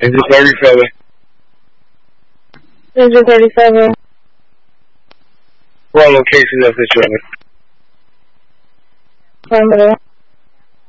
Is it 37? Is it 37? What location of the children? Affirmative.